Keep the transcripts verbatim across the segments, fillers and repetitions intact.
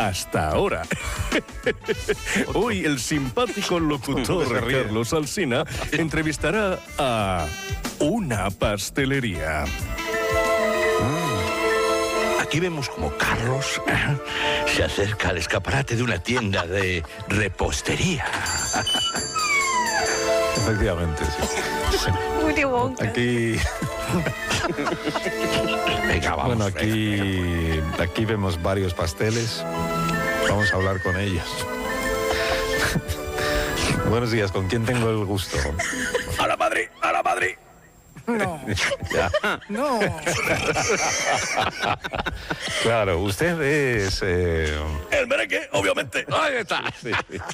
hasta ahora. Hoy el simpático locutor Carlos Alsina entrevistará a una pastelería. Aquí vemos como Carlos ¿eh? se acerca al escaparate de una tienda de repostería. Efectivamente, sí. Willy Wonka. Aquí, Venga, vamos. bueno, aquí, aquí vemos varios pasteles. Vamos a hablar con ellos. Buenos días, ¿con quién tengo el gusto? ¡A la Madrid! ¡A la Madrid! No. Ya. No. Claro, usted es... Eh... El merengue, obviamente. Ahí está. Sí.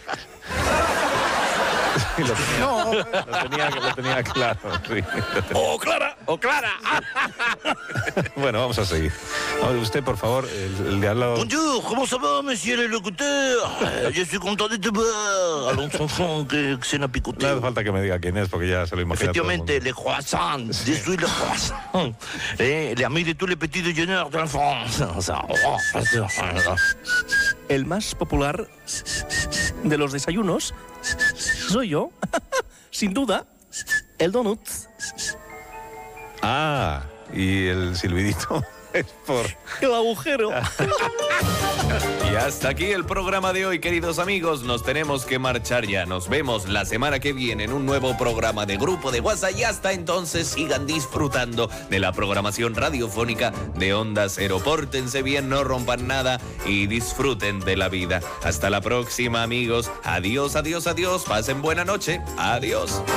Sí, lo tenía, No. lo tenía, lo tenía claro. Sí. ¡Oh, Clara! ¡Oh, Clara! Bueno, vamos a seguir. Ahora, usted, por favor, el, el de al lado... Bonjour, comment ça va, monsieur le locuteur? Je suis content de te voir. Allons, enfant, que, que c'est una No picoté. hace falta que me diga quién es, porque ya se lo imagina todo el mundo. Effectivement, les croissants. Je suis le croissant. Eh, l'ami de tous les petits déjeuners de la France. El más popular de los desayunos soy yo. Sin duda, el donut. Ah, y el silbidito es por... El agujero. Y hasta aquí el programa de hoy, queridos amigos. Nos tenemos que marchar ya. Nos vemos la semana que viene en un nuevo programa de Grupo de WhatsApp. Y hasta entonces sigan disfrutando de la programación radiofónica de Onda Cero. Pórtense bien, no rompan nada y disfruten de la vida. Hasta la próxima, amigos. Adiós, adiós, adiós. Pasen buena noche. Adiós.